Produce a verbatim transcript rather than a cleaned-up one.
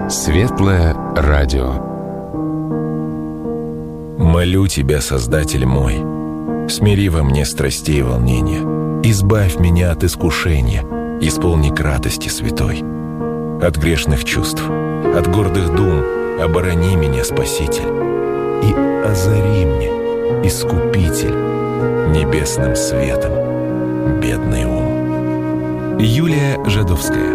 Светлое радио. Молю Тебя, Создатель мой, смири во мне страстей и волнения, избавь меня от искушения, исполни кратости святой. От грешных чувств, от гордых дум оборони меня, Спаситель, и озари мне, Искупитель, небесным светом бедный ум. Юлия Жадовская.